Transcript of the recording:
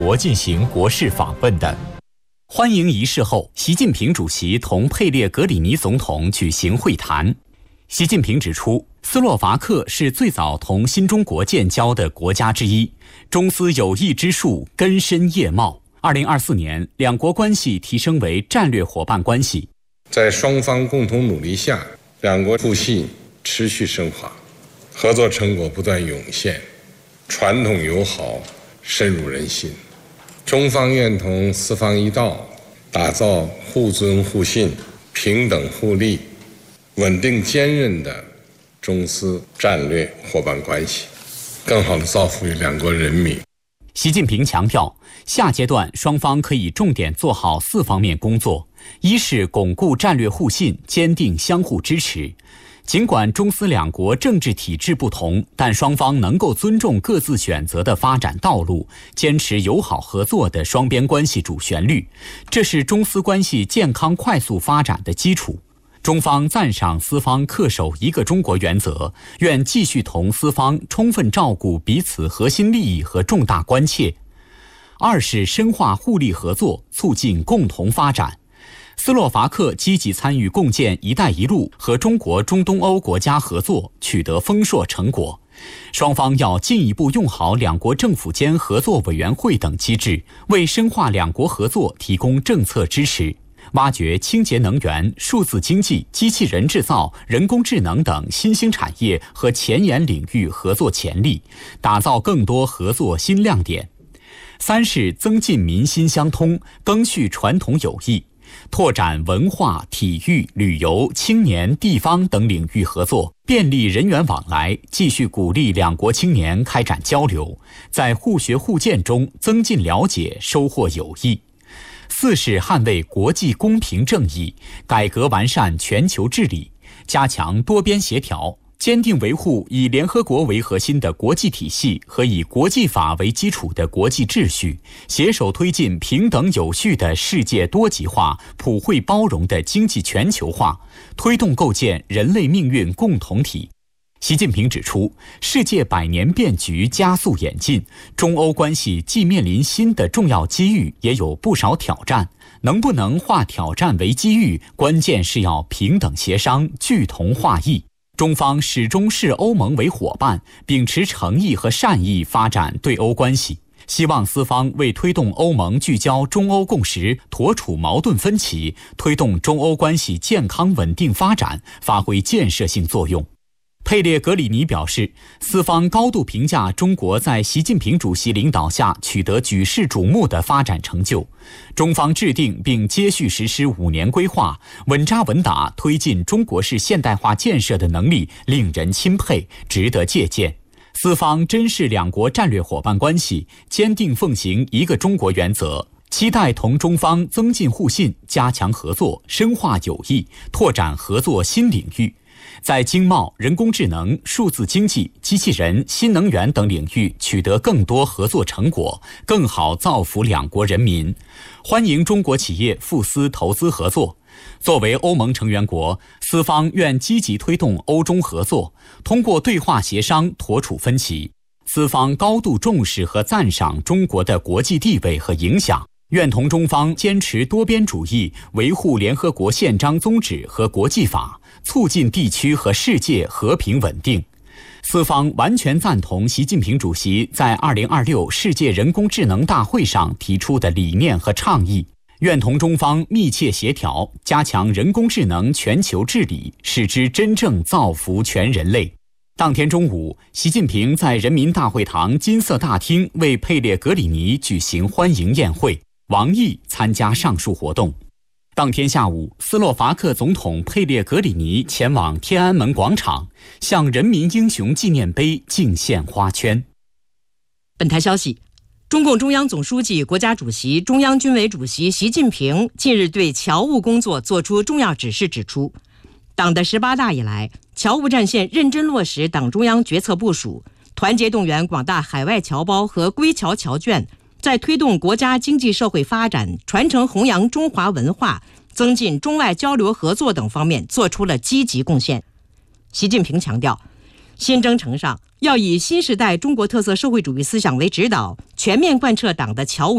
国进行国事访问的。欢迎仪式后，习近平主席同佩列格里尼总统举行会谈。习近平指出，斯洛伐克是最早同新中国建交的国家之一，中斯友谊之树根深叶茂。2024年，两国关系提升为战略伙伴关系。 在双方共同努力下，两国互信持续深化，合作成果不断涌现，传统友好深入人心。中方愿同四方一道，打造互尊互信、平等互利、稳定坚韧的中斯战略伙伴关系，更好地造福于两国人民。 习近平强调，下阶段双方可以重点做好4方面工作：一是巩固战略互信，坚定相互支持。尽管中斯两国政治体制不同，但双方能够尊重各自选择的发展道路，坚持友好合作的双边关系主旋律，这是中斯关系健康快速发展的基础。中方赞赏斯方恪守一个中国原则，愿继续同斯方充分照顾彼此核心利益和重大关切。二是深化互利合作，促进共同发展。斯洛伐克积极参与共建“一带一路”和中国中东欧国家合作，取得丰硕成果。双方要进一步用好两国政府间合作委员会等机制，为深化两国合作提供政策支持。挖掘清洁能源、数字经济、机器人制造、人工智能等新兴产业和前沿领域合作潜力，打造更多合作新亮点。三是增进民心相通，赓续传统友谊，拓展文化、体育、旅游、青年、地方等领域合作，便利人员往来，继续鼓励两国青年开展交流，在互学互鉴中增进了解，收获友谊。四是捍卫国际公平正义，改革完善全球治理，加强多边协调，坚定维护以联合国为核心的国际体系和以国际法为基础的国际秩序，携手推进平等有序的世界多极化、普惠包容的经济全球化，推动构建人类命运共同体。习近平指出，世界百年变局加速演进，中欧关系既面临新的重要机遇，也有不少挑战。能不能化挑战为机遇，关键是要平等协商，聚同化异。中方始终视欧盟为伙伴，秉持诚意和善意发展对欧关系。希望斯方为推动欧盟聚焦中欧共识，妥处矛盾分歧，推动中欧关系健康稳定发展，发挥建设性作用。佩列格里尼表示，斯方高度评价中国在习近平主席领导下取得举世瞩目的发展成就。中方制定并接续实施5年规划，稳扎稳打推进中国式现代化建设的能力令人钦佩，值得借鉴。斯方珍视两国战略伙伴关系，坚定奉行一个中国原则，期待同中方增进互信，加强合作，深化友谊，拓展合作新领域。在经贸、人工智能、数字经济、机器人、新能源等领域取得更多合作成果，更好造福两国人民。欢迎中国企业赴斯投资合作。作为欧盟成员国，斯方愿积极推动欧中合作，通过对话协商妥处分歧。斯方高度重视和赞赏中国的国际地位和影响，愿同中方坚持多边主义，维护联合国宪章宗旨和国际法，促进地区和世界和平稳定。斯方完全赞同习近平主席在2026世界人工智能大会上提出的理念和倡议，愿同中方密切协调，加强人工智能全球治理，使之真正造福全人类。当天中午，习近平在人民大会堂金色大厅为佩列格里尼举行欢迎宴会，王毅参加上述活动。当天下午，斯洛伐克总统佩列格里尼前往天安门广场，向人民英雄纪念碑敬献花圈。 本台消息，中共中央总书记、国家主席、中央军委主席习近平近日对侨务工作作出重要指示，指出，党的18大以来，侨务战线认真落实党中央决策部署，团结动员广大海外侨胞和归侨侨眷，在推动国家经济社会发展、传承弘扬中华文化、增进中外交流合作等方面做出了积极贡献。习近平强调，新征程上要以新时代中国特色社会主义思想为指导，全面贯彻党的侨务